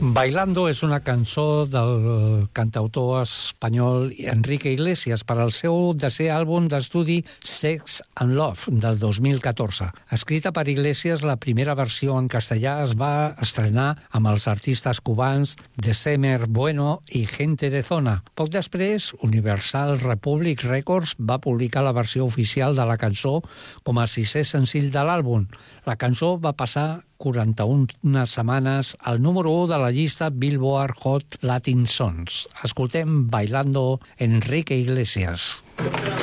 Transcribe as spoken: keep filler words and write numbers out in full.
Bailando és una cançó del cantautor espanyol Enrique Iglesias per al seu desè àlbum d'estudi Sex and Love del dos mil catorze. Escrita per Iglesias, la primera versió en castellà es va estrenar amb els artistes cubans December Bueno i Gente de Zona. Poc després, Universal Republic Records va publicar la versió oficial de la cançó com a sisè senzill de l'àlbum. La cançó va passar quaranta-una setmanes al número u de la llista Billboard Hot Latin Songs. Escoltem Bailando, Enrique Iglesias.